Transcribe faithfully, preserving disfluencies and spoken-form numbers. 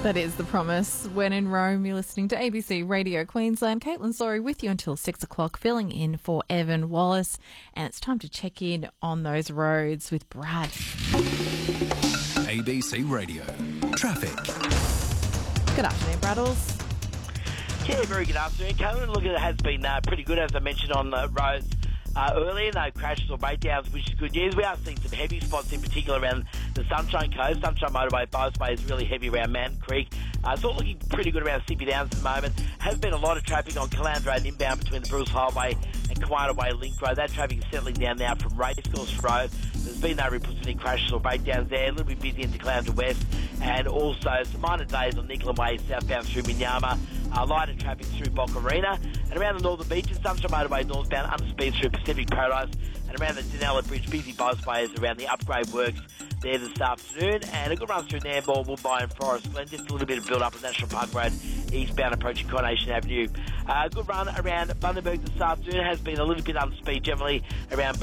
That is the promise. When in Rome, you're listening to A B C Radio Queensland. Caitlin Sorry with you until six o'clock, filling in for Evan Wallace. And it's time to check in on those roads with Brad. A B C Radio. Traffic. Good afternoon, Braddles. Yeah, very good afternoon, Caitlin. Look, it has been uh, pretty good, as I mentioned, on the roads uh, earlier. No crashes or breakdowns, which is good news. We are seeing some heavy spots, in particular around the Sunshine Coast. Sunshine Motorway, Bosway is really heavy around Mountain Creek. Uh, it's all looking pretty good around Sippy Downs at the moment. Has been a lot of traffic on Caloundra Road inbound between the Bruce Highway and Kiwana Way Link Road. That traffic is settling down now from Racecourse Road. There's been no reports of any crashes or breakdowns there. A little bit busy into Caloundra West, and also some minor delays on Nicola Way southbound through Minyama. Uh, lighter traffic through Bocarina, and around the Northern Beaches, Sunshine Motorway northbound under speed through Pacific Paradise, and around the Denella Bridge, busy Bosways around the upgrade works there this afternoon, and a good run through Nambour, Woodbine and Forest Glen. Just a little bit of build up on National Park Road eastbound approaching Coronation Avenue. A uh, good run around Bundaberg this afternoon. Has been a little bit under speed generally around